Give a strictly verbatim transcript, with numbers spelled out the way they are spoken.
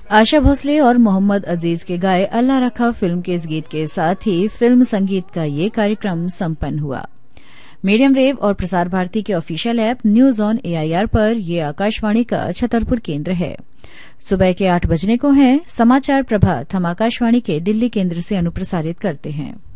आशा भोसले और मोहम्मद अजीज के गाए अल्लाह रखा फिल्म के इस गीत के साथ ही फिल्म संगीत का ये कार्यक्रम संपन्न हुआ। मीडियम वेव और प्रसार भारती के official app news on AIR पर यह आकाशवाणी का छतरपुर केंद्र है। सुबह के आठ बजने को हैं समाचार प्रभात हम आकाशवाणी के दिल्ली केंद्र से अनुप्रसारित करते हैं।